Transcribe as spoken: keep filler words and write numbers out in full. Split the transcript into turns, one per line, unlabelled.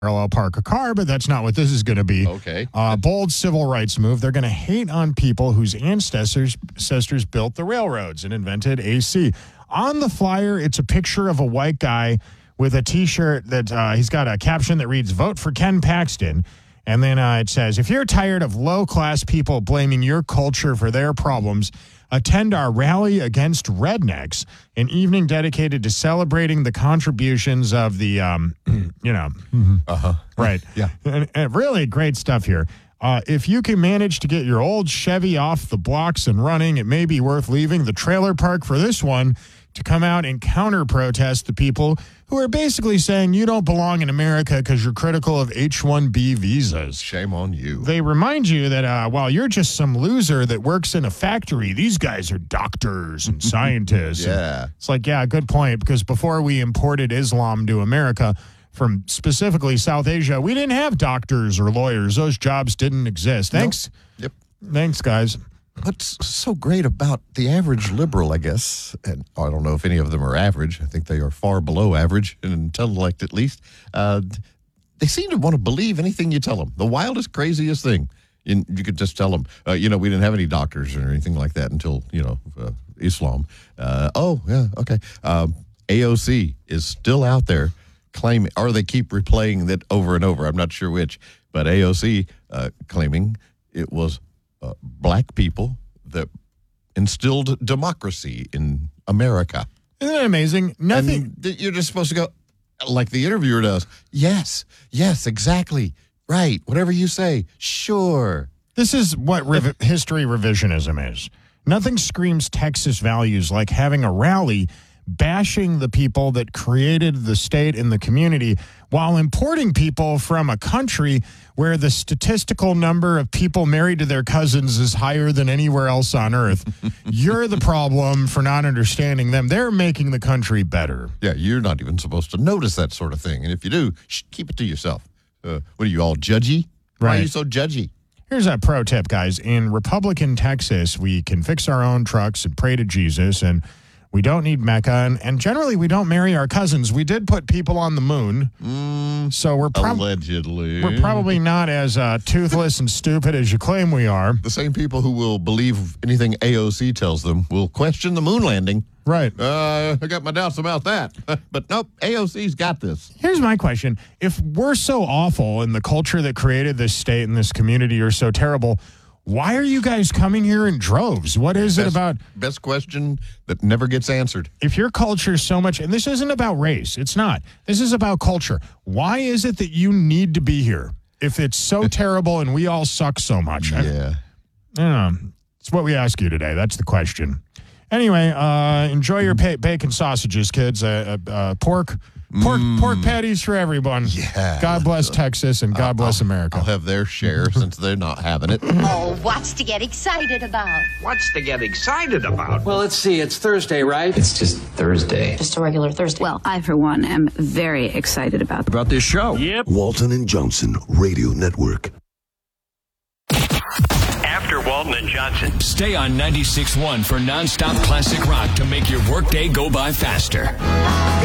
parallel park a car, but that's not what this is going to be.
Okay.
Uh, bold civil rights move. They're going to hate on people whose ancestors ancestors built the railroads and invented A C. On the flyer, it's a picture of a white guy with a T-shirt that uh, he's got a caption that reads, "Vote for Ken Paxton." And then uh, it says, "If you're tired of low-class people blaming your culture for their problems, attend our rally against rednecks, an evening dedicated to celebrating the contributions of the, um, you know,
Uh-huh.
right.
Yeah.
And, and really great stuff here. Uh, if you can manage to get your old Chevy off the blocks and running, it may be worth leaving the trailer park for this one to come out and counter-protest the people who are basically saying you don't belong in America because you're critical of H one B visas.
Shame on you.
They remind you that uh, while you're just some loser that works in a factory, these guys are doctors and scientists.
Yeah.
And it's like, yeah, good point, because before we imported Islam to America from specifically South Asia, we didn't have doctors or lawyers. Those jobs didn't exist. Thanks.
Yep.
Thanks, guys.
What's so great about the average liberal, I guess, and I don't know if any of them are average. I think they are far below average in intellect, at least. Uh, they seem to want to believe anything you tell them. The wildest, craziest thing. You, you could just tell them, uh, you know, we didn't have any doctors or anything like that until, you know, uh, Islam. Uh, oh, yeah, okay. Um, A O C is still out there claiming, or they keep replaying that over and over. I'm not sure which, but A O C uh, claiming it was Uh, black people that instilled democracy in America.
Isn't that amazing? Nothing.
And th- you're just supposed to go, like the interviewer does, yes, yes, exactly, right, whatever you say, sure.
This is what rev- history revisionism is. Nothing screams Texas values like having a rally bashing the people that created the state and the community while importing people from a country where the statistical number of people married to their cousins is higher than anywhere else on earth. You're the problem for not understanding them. They're making the country better.
Yeah, you're not even supposed to notice that sort of thing. And if you do, sh- keep it to yourself. Uh, what are you, all judgy? Why
Right.
are you so judgy?
Here's a pro tip, guys. In Republican Texas, we can fix our own trucks and pray to Jesus, and we don't need Mecca, and, and generally we don't marry our cousins. We did put people on the moon,
Mm,
so we're, prob-
allegedly.
we're probably not as uh, toothless and stupid as you claim we are.
The same people who will believe anything A O C tells them will question the moon landing.
Right.
Uh, I got my doubts about that. But nope, A O C's got this.
Here's my question. If we're so awful and the culture that created this state and this community are so terrible, why are you guys coming here in droves? What is it
Best-
about?
Best question that never gets answered.
If your culture is so much, and this isn't about race, it's not. This is about culture. Why is it that you need to be here if it's so terrible and we all suck so much? I-
Yeah.
I don't know. It's what we ask you today. That's the question. Anyway, uh, enjoy your pa- bacon sausages, kids. Uh, uh, uh, pork, pork, pork patties for everyone.
Yeah.
God bless Texas and God bless America.
I'll have their share since they're not having it.
Oh, what's to get excited about?
What's to get excited about?
Well, let's see. It's Thursday, right?
It's just Thursday.
Just a regular Thursday.
Well, I, for one, am very excited about
About this show.
Yep. Walton and Johnson Radio Network.
After Walton and Johnson. Stay on ninety-six point one for nonstop classic rock to make your workday go by faster.